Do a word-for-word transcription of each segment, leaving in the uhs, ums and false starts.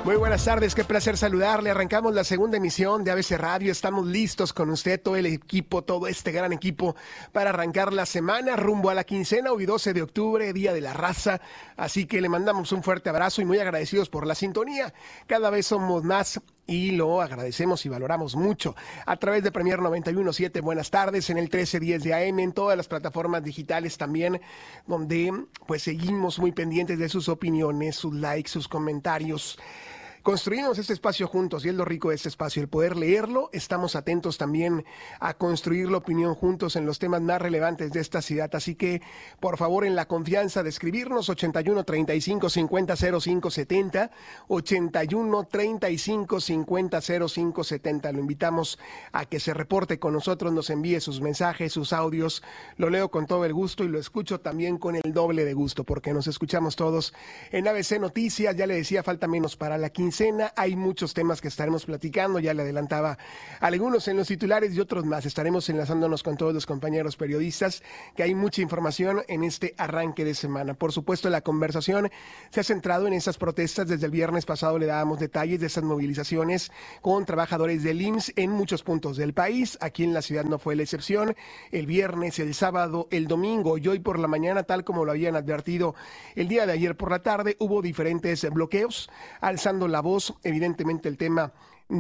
Muy buenas tardes, qué placer saludarle. Arrancamos la segunda emisión de A B C Radio. Estamos listos con usted, todo el equipo, todo este gran equipo para arrancar la semana rumbo a la quincena, hoy doce de octubre, Día de la Raza. Así que le mandamos un fuerte abrazo y muy agradecidos por la sintonía. Cada vez somos más y lo agradecemos y valoramos mucho. A través de Premier noventa y uno punto siete, buenas tardes, en el trece diez de A M, en todas las plataformas digitales también, donde pues seguimos muy pendientes de sus opiniones, sus likes, sus comentarios. Construimos este espacio juntos y es lo rico de este espacio, el poder leerlo. Estamos atentos también a construir la opinión juntos en los temas más relevantes de esta ciudad. Así que, por favor, en la confianza de escribirnos, ochenta y uno, treinta y cinco, cincuenta, cero cinco, setenta, ochenta y uno, treinta y cinco, cincuenta, cero cinco, setenta. Lo invitamos a que se reporte con nosotros, nos envíe sus mensajes, sus audios. Lo leo con todo el gusto y lo escucho también con el doble de gusto, porque nos escuchamos todos en A B C Noticias. Ya le decía, falta menos para la quince. Hay muchos temas que estaremos platicando, ya le adelantaba algunos en los titulares y otros más. Estaremos enlazándonos con todos los compañeros periodistas, que hay mucha información en este arranque de semana. Por supuesto, la conversación se ha centrado en esas protestas. Desde el viernes pasado le dábamos detalles de esas movilizaciones con trabajadores del I M S S en muchos puntos del país. Aquí en la ciudad no fue la excepción. El viernes, el sábado, el domingo y hoy por la mañana, tal como lo habían advertido el día de ayer por la tarde, hubo diferentes bloqueos, alzando la voz, evidentemente el tema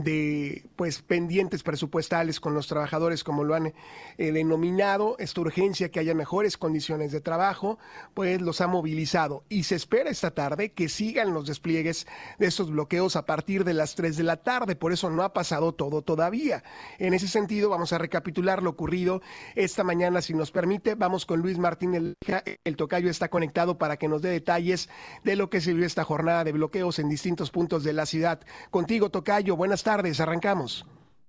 de pues pendientes presupuestales con los trabajadores, como lo han eh, denominado, esta urgencia que haya mejores condiciones de trabajo, pues los ha movilizado y se espera esta tarde que sigan los despliegues de estos bloqueos a partir de las tres de la tarde, por eso no ha pasado todo todavía. En ese sentido, vamos a recapitular lo ocurrido esta mañana, si nos permite. Vamos con Luis Martínez, el tocayo está conectado para que nos dé detalles de lo que se vio esta jornada de bloqueos en distintos puntos de la ciudad. Contigo, tocayo, buenas tardes, arrancamos.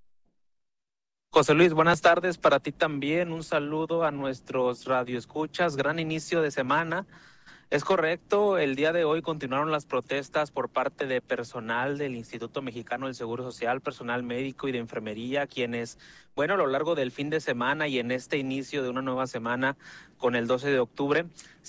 José Luis, buenas tardes para ti también, un saludo a nuestros radioescuchas, gran inicio de semana. Es correcto, el día de hoy continuaron las protestas por parte de personal del Instituto Mexicano del Seguro Social, personal médico y de enfermería, quienes, bueno, a lo largo del fin de semana y en este inicio de una nueva semana con el doce de octubre,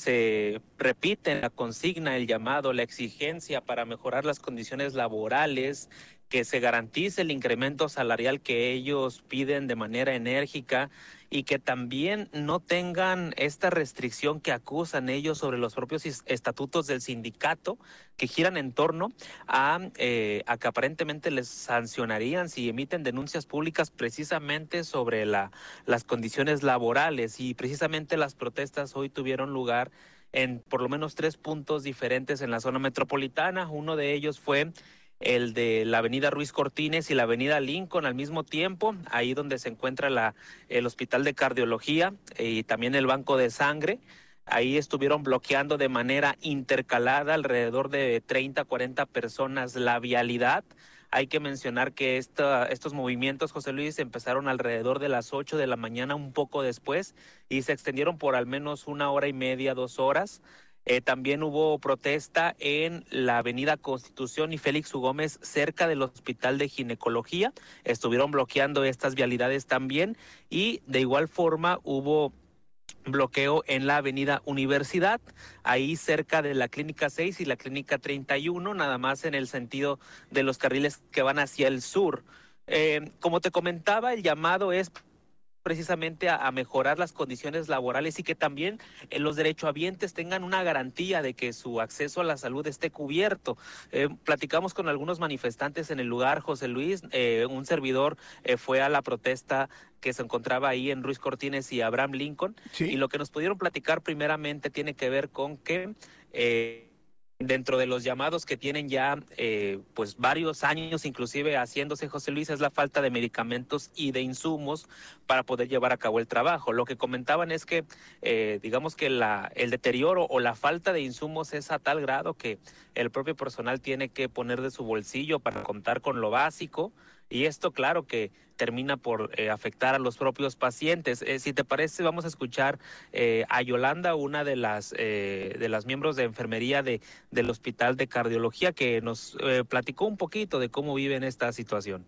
se repiten la consigna, el llamado, la exigencia para mejorar las condiciones laborales, que se garantice el incremento salarial que ellos piden de manera enérgica y que también no tengan esta restricción que acusan ellos sobre los propios estatutos del sindicato, que giran en torno a, eh, a que aparentemente les sancionarían si emiten denuncias públicas precisamente sobre la, las condiciones laborales. Y precisamente las protestas hoy tuvieron lugar en por lo menos tres puntos diferentes en la zona metropolitana. Uno de ellos fue el de la avenida Ruiz Cortines y la avenida Lincoln al mismo tiempo, ahí donde se encuentra la, el Hospital de Cardiología y también el Banco de Sangre. Ahí estuvieron bloqueando de manera intercalada alrededor de treinta, cuarenta personas la vialidad. Hay que mencionar que esta, estos movimientos, José Luis, empezaron alrededor de las ocho de la mañana, un poco después, y se extendieron por al menos una hora y media, dos horas. Eh, también hubo protesta en la avenida Constitución y Félix U. Gómez, cerca del Hospital de Ginecología. Estuvieron bloqueando estas vialidades también y de igual forma hubo bloqueo en la avenida Universidad, ahí cerca de la Clínica seis y la Clínica treinta y uno, nada más en el sentido de los carriles que van hacia el sur. Eh, como te comentaba, el llamado es precisamente a, a mejorar las condiciones laborales y que también eh, los derechohabientes tengan una garantía de que su acceso a la salud esté cubierto. Eh, platicamos con algunos manifestantes en el lugar, José Luis, eh, un servidor eh, fue a la protesta que se encontraba ahí en Ruiz Cortines y Abraham Lincoln, ¿sí? Y lo que nos pudieron platicar primeramente tiene que ver con que eh, dentro de los llamados que tienen ya eh, pues varios años inclusive haciéndose, José Luis, es la falta de medicamentos y de insumos para poder llevar a cabo el trabajo. Lo que comentaban es que eh, digamos que la, el deterioro o la falta de insumos es a tal grado que el propio personal tiene que poner de su bolsillo para contar con lo básico. Y esto, claro, que termina por eh, afectar a los propios pacientes. Eh, si te parece, vamos a escuchar eh, a Yolanda, una de las eh, de las miembros de enfermería de, del Hospital de Cardiología, que nos eh, platicó un poquito de cómo viven esta situación.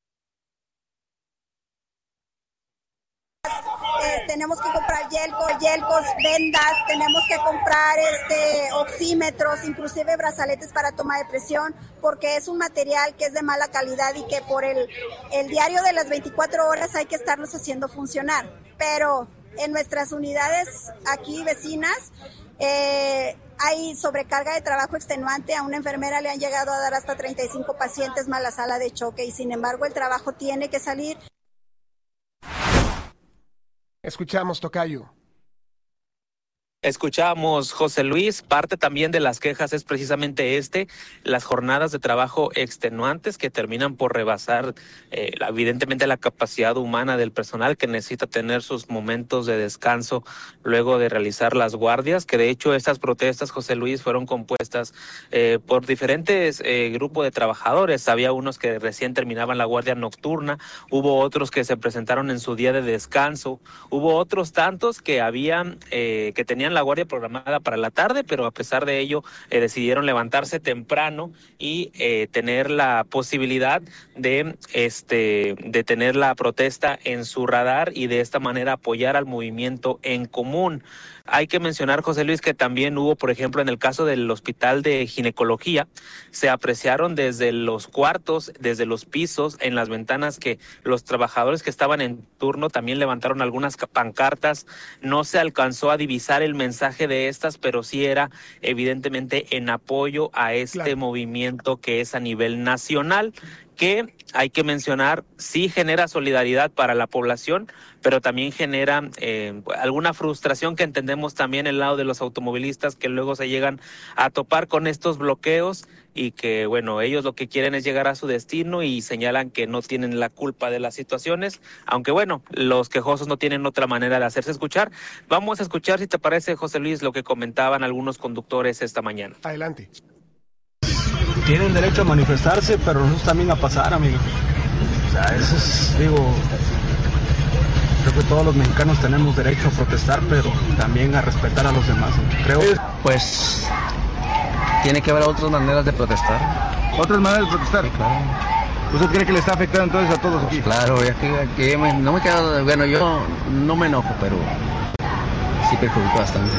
Tenemos que comprar hielo, vuelcos, vendas, tenemos que comprar este oxímetros, inclusive brazaletes para toma de presión, porque es un material que es de mala calidad y que por el, el diario de las veinticuatro horas hay que estarlos haciendo funcionar. Pero en nuestras unidades aquí vecinas eh, hay sobrecarga de trabajo extenuante. A una enfermera le han llegado a dar hasta treinta y cinco pacientes más la sala de choque y sin embargo el trabajo tiene que salir. Escuchamos, tocayo. Escuchamos, José Luis, parte también de las quejas es precisamente este, las jornadas de trabajo extenuantes que terminan por rebasar eh, evidentemente la capacidad humana del personal que necesita tener sus momentos de descanso luego de realizar las guardias, que de hecho estas protestas, José Luis, fueron compuestas eh, por diferentes eh, grupos de trabajadores. Había unos que recién terminaban la guardia nocturna, hubo otros que se presentaron en su día de descanso, hubo otros tantos que habían, eh, que tenían la guardia programada para la tarde, pero a pesar de ello eh, decidieron levantarse temprano y eh, tener la posibilidad de este de tener la protesta en su radar y de esta manera apoyar al movimiento en común. Hay que mencionar, José Luis, que también hubo, por ejemplo, en el caso del Hospital de Ginecología, se apreciaron desde los cuartos, desde los pisos, en las ventanas, que los trabajadores que estaban en turno también levantaron algunas pancartas. No se alcanzó a divisar el mensaje de estas, pero sí era evidentemente en apoyo a este claro. movimiento que es a nivel nacional, que hay que mencionar, sí genera solidaridad para la población, pero también genera eh, alguna frustración que entendemos también el lado de los automovilistas que luego se llegan a topar con estos bloqueos y que, bueno, ellos lo que quieren es llegar a su destino y señalan que no tienen la culpa de las situaciones, aunque, bueno, los quejosos no tienen otra manera de hacerse escuchar. Vamos a escuchar, si te parece, José Luis, lo que comentaban algunos conductores esta mañana. Adelante. Tienen derecho a manifestarse, pero nosotros también a pasar, amigo. O sea, eso es, digo, creo que todos los mexicanos tenemos derecho a protestar, pero también a respetar a los demás. Creo. Pues tiene que haber otras maneras de protestar. ¿Otras maneras de protestar? Sí, claro. ¿Usted cree que le está afectando entonces a todos aquí? Claro, ya que, que me, no me queda, bueno, yo no me enojo, pero sí perjudico bastante.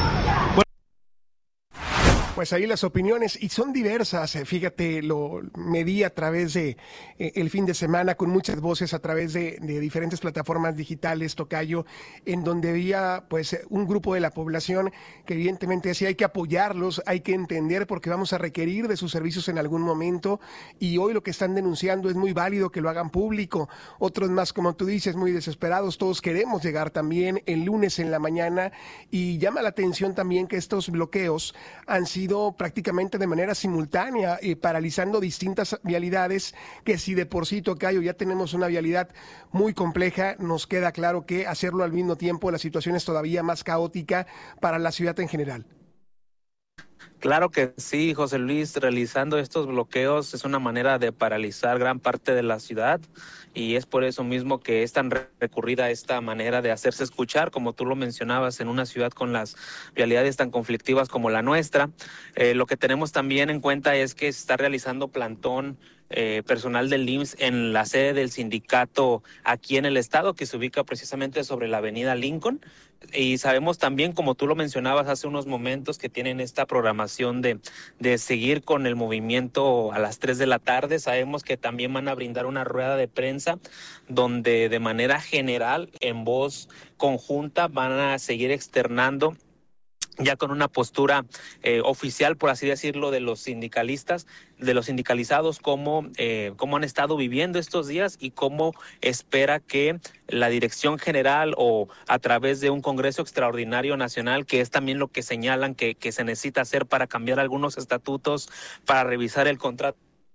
Pues ahí las opiniones, y son diversas, fíjate, lo medí a través de eh, el fin de semana con muchas voces a través de, de diferentes plataformas digitales, tocayo, en donde había pues un grupo de la población que evidentemente decía hay que apoyarlos, hay que entender porque vamos a requerir de sus servicios en algún momento, y hoy lo que están denunciando es muy válido que lo hagan público. Otros más, como tú dices, muy desesperados, todos queremos llegar también el lunes en la mañana, y llama la atención también que estos bloqueos han sido prácticamente de manera simultánea, eh, paralizando distintas vialidades, que si de por sí, tocayo, ya tenemos una vialidad muy compleja, nos queda claro que hacerlo al mismo tiempo la situación es todavía más caótica para la ciudad en general. Claro que sí, José Luis, realizando estos bloqueos es una manera de paralizar gran parte de la ciudad, y es por eso mismo que es tan recurrida esta manera de hacerse escuchar, como tú lo mencionabas, en una ciudad con las vialidades tan conflictivas como la nuestra. Eh, lo que tenemos también en cuenta es que se está realizando plantón Eh, personal del I M S S en la sede del sindicato aquí en el estado, que se ubica precisamente sobre la avenida Lincoln, y sabemos también, como tú lo mencionabas hace unos momentos, que tienen esta programación de, de seguir con el movimiento a las tres de la tarde. Sabemos que también van a brindar una rueda de prensa donde de manera general, en voz conjunta, van a seguir externando ya con una postura eh, oficial, por así decirlo, de los sindicalistas, de los sindicalizados, cómo, eh, cómo han estado viviendo estos días y cómo espera que la dirección general o a través de un Congreso Extraordinario Nacional, que es también lo que señalan que, que se necesita hacer para cambiar algunos estatutos, para revisar el contrato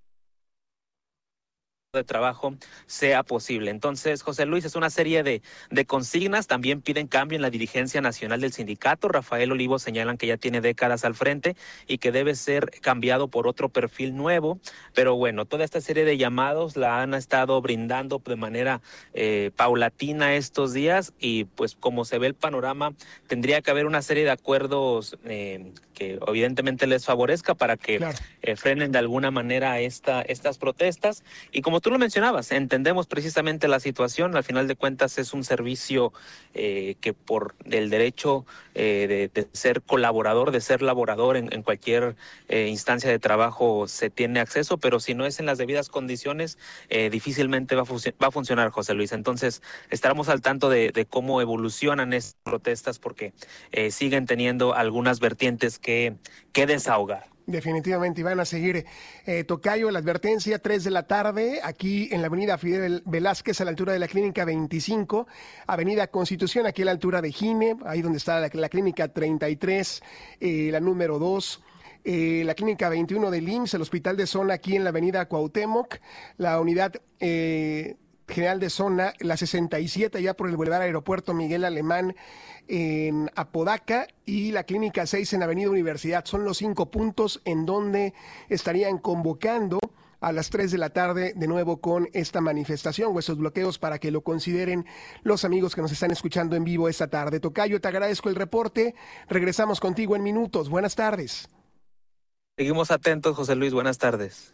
de trabajo, sea posible. Entonces, José Luis, es una serie de, de consignas. También piden cambio en la dirigencia nacional del sindicato. Rafael Olivo señalan que ya tiene décadas al frente y que debe ser cambiado por otro perfil nuevo. Pero bueno, toda esta serie de llamados la han estado brindando de manera eh, paulatina estos días, y pues como se ve el panorama, tendría que haber una serie de acuerdos eh, que evidentemente les favorezca para que Claro. eh, frenen de alguna manera esta, estas protestas. Y como tú lo mencionabas, entendemos precisamente la situación. Al final de cuentas es un servicio eh, que por el derecho eh, de, de ser colaborador, de ser laborador en, en cualquier eh, instancia de trabajo se tiene acceso, pero si no es en las debidas condiciones, eh, difícilmente va a, func- va a funcionar, José Luis. Entonces, estaremos al tanto de, de cómo evolucionan estas protestas porque eh, siguen teniendo algunas vertientes que, que desahogar. Definitivamente, y van a seguir. Eh, Tocayo, la advertencia, tres de la tarde, aquí en la avenida Fidel Velázquez, a la altura de la clínica veinticinco, avenida Constitución, aquí a la altura de Gine, ahí donde está la, la clínica treinta y tres, eh, la número dos. Eh, la clínica veintiuno del I M S S, el hospital de zona aquí en la avenida Cuauhtémoc, la unidad eh, general de zona, la sesenta y siete, ya por el Boulevard Aeropuerto Miguel Alemán en Apodaca, y la clínica seis en Avenida Universidad. Son los cinco puntos en donde estarían convocando a las tres de la tarde de nuevo con esta manifestación o estos bloqueos para que lo consideren los amigos que nos están escuchando en vivo esta tarde. Tocayo, te agradezco el reporte. Regresamos contigo en minutos. Buenas tardes. Seguimos atentos, José Luis. Buenas tardes.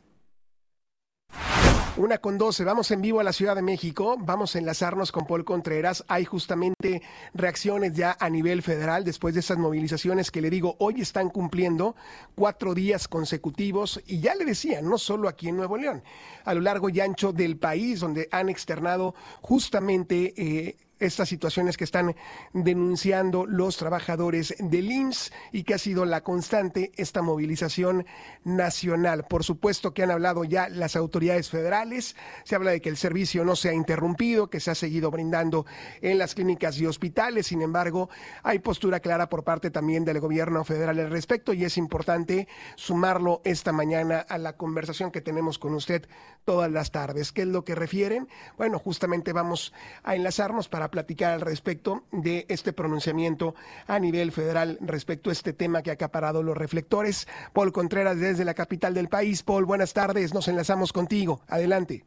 Una con doce, vamos en vivo a la Ciudad de México, vamos a enlazarnos con Paul Contreras. Hay justamente reacciones ya a nivel federal después de esas movilizaciones que le digo, hoy están cumpliendo cuatro días consecutivos y ya le decía, no solo aquí en Nuevo León, a lo largo y ancho del país donde han externado justamente eh, estas situaciones que están denunciando los trabajadores del I M S S y que ha sido la constante esta movilización nacional. Por supuesto que han hablado ya las autoridades federales, se habla de que el servicio no se ha interrumpido, que se ha seguido brindando en las clínicas y hospitales. Sin embargo, hay postura clara por parte también del gobierno federal al respecto y es importante sumarlo esta mañana a la conversación que tenemos con usted todas las tardes. ¿Qué es lo que refieren? Bueno, justamente vamos a enlazarnos para platicar al respecto de este pronunciamiento a nivel federal respecto a este tema que ha acaparado los reflectores. Paul Contreras desde la capital del país. Paul, buenas tardes, nos enlazamos contigo. Adelante.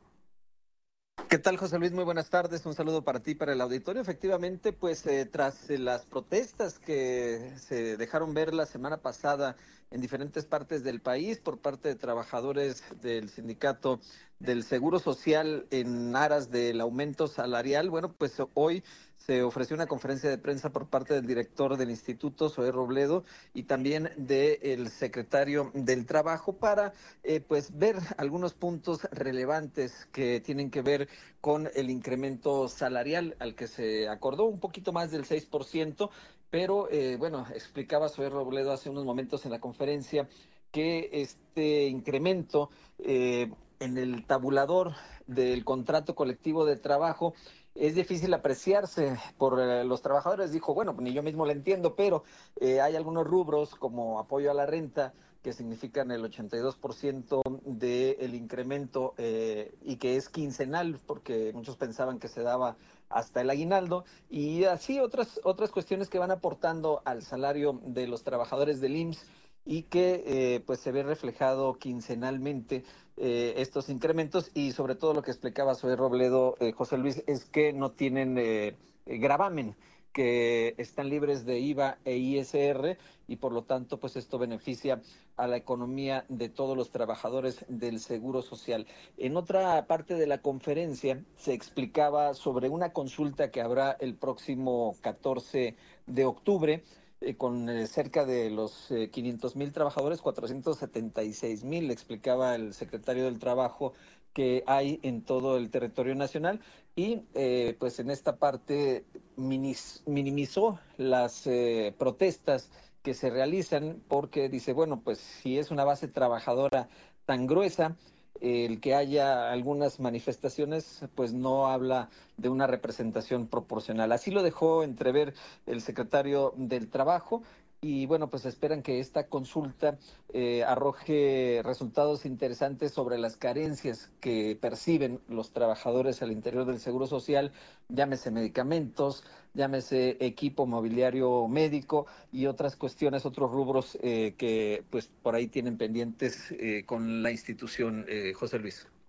¿Qué tal, José Luis? Muy buenas tardes. Un saludo para ti y para el auditorio. Efectivamente, pues eh, tras eh, las protestas que se dejaron ver la semana pasada en diferentes partes del país por parte de trabajadores del sindicato del Seguro Social en aras del aumento salarial, bueno, pues hoy se ofreció una conferencia de prensa por parte del director del instituto, Zoé Robledo, y también del secretario del Trabajo para eh, pues ver algunos puntos relevantes que tienen que ver con el incremento salarial al que se acordó un poquito más del seis por ciento, pero eh, bueno, explicaba Zoé Robledo hace unos momentos en la conferencia que este incremento eh, en el tabulador del contrato colectivo de trabajo es difícil apreciarse por eh, los trabajadores. Dijo, bueno, ni yo mismo lo entiendo, pero eh, hay algunos rubros como apoyo a la renta que significan el ochenta y dos por ciento del incremento eh, y que es quincenal, porque muchos pensaban que se daba hasta el aguinaldo, y así otras, otras cuestiones que van aportando al salario de los trabajadores del I M S S y que eh, pues se ve reflejado quincenalmente eh, estos incrementos, y sobre todo lo que explicaba Zoé Robledo, eh, José Luis, es que no tienen eh, gravamen, que están libres de I V A e I S R, y por lo tanto pues esto beneficia a la economía de todos los trabajadores del Seguro Social. En otra parte de la conferencia se explicaba sobre una consulta que habrá el próximo catorce de octubre, Eh, con eh, cerca de los eh, quinientos mil trabajadores, cuatrocientos setenta y seis mil, explicaba el secretario del Trabajo, que hay en todo el territorio nacional, y eh, pues en esta parte minis, minimizó las eh, protestas que se realizan, porque dice, bueno, pues si es una base trabajadora tan gruesa, el que haya algunas manifestaciones pues no habla de una representación proporcional. Así lo dejó entrever el secretario del Trabajo, y bueno, pues esperan que esta consulta eh, arroje resultados interesantes sobre las carencias que perciben los trabajadores al interior del Seguro Social, llámese medicamentos, llámese equipo mobiliario médico y otras cuestiones, otros rubros eh, que pues por ahí tienen pendientes eh, con la institución, eh, José Luis.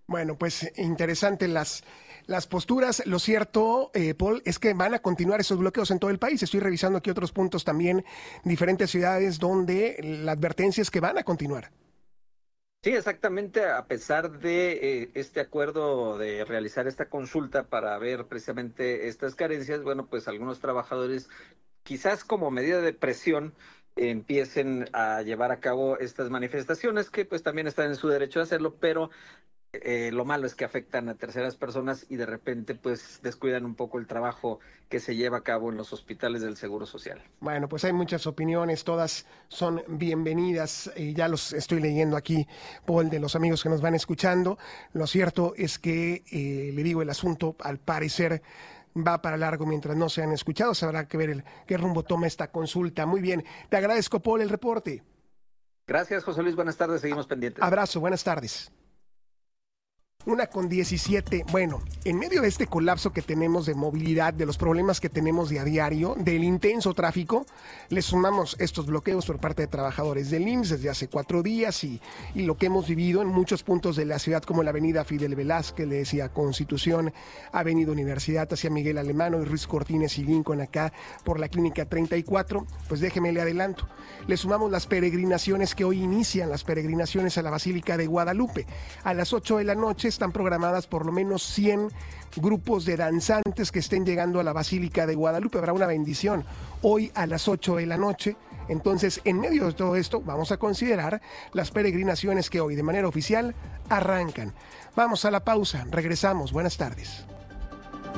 Bueno, pues interesante las, las posturas. Lo cierto, eh, Paul, es que van a continuar esos bloqueos en todo el país. Estoy revisando aquí otros puntos también, diferentes ciudades donde la advertencia es que van a continuar. Sí, exactamente, a pesar de eh, este acuerdo de realizar esta consulta para ver precisamente estas carencias, bueno, pues algunos trabajadores, quizás como medida de presión, eh, empiecen a llevar a cabo estas manifestaciones, que pues también están en su derecho de hacerlo, pero Eh, lo malo es que afectan a terceras personas y de repente pues descuidan un poco el trabajo que se lleva a cabo en los hospitales del Seguro Social. Bueno, pues hay muchas opiniones, todas son bienvenidas, eh, ya los estoy leyendo aquí, Paul, de los amigos que nos van escuchando. Lo cierto es que, eh, le digo, el asunto al parecer va para largo mientras no sean escuchados. Habrá que ver el, qué rumbo toma esta consulta. Muy bien, te agradezco, Paul, el reporte. Gracias, José Luis, buenas tardes, seguimos pendientes. Abrazo, buenas tardes. Una con diecisiete. Bueno, en medio de este colapso que tenemos de movilidad, de los problemas que tenemos de a diario, del intenso tráfico, le sumamos estos bloqueos por parte de trabajadores del I M S S desde hace cuatro días y, y lo que hemos vivido en muchos puntos de la ciudad, como la avenida Fidel Velázquez, le decía Constitución, avenida Universidad hacia Miguel Alemano y Ruiz Cortines y Lincoln acá por la Clínica treinta y cuatro. Pues déjeme le adelanto. Le sumamos las peregrinaciones que hoy inician, las peregrinaciones a la Basílica de Guadalupe. A las ocho de la noche están programadas por lo menos cien grupos de danzantes que estén llegando a la Basílica de Guadalupe. Habrá una bendición hoy a las ocho de la noche. Entonces, en medio de todo esto, vamos a considerar las peregrinaciones que hoy de manera oficial arrancan. Vamos a la pausa, regresamos. Buenas tardes.